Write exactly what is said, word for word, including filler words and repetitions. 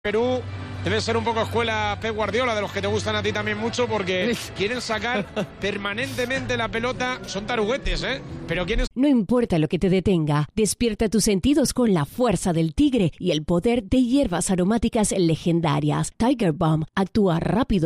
Perú debe ser un poco escuela Pep Guardiola, de los que te gustan a ti también mucho, porque quieren sacar permanentemente la pelota. Son taruguetes, ¿eh? Pero quieren... No importa lo que te detenga, despierta tus sentidos con la fuerza del tigre y el poder de hierbas aromáticas legendarias. Tiger Balm actúa rápido